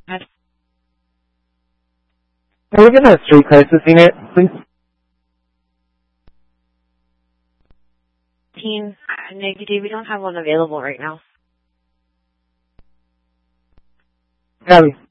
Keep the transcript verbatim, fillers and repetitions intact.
Yes. Can we get a street crisis unit, please? Team, uh, negative. We don't have one available right now. Copy.